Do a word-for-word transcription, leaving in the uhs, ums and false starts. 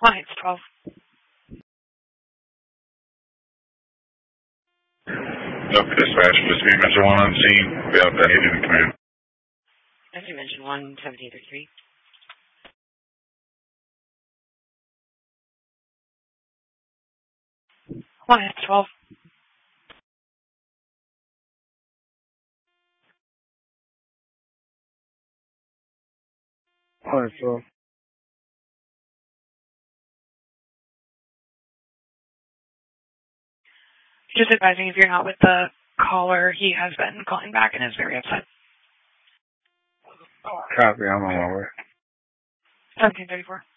One, it's twelve. Nope, dispatch, just be Dimension one on scene. We have that agent in command. That's Dimension one, seventeen thirty-three. One, it's twelve. One, it's twelve. Just advising if you're not with the caller, he has been calling back and is very upset. Copy, I'm on my way. seventeen thirty-four.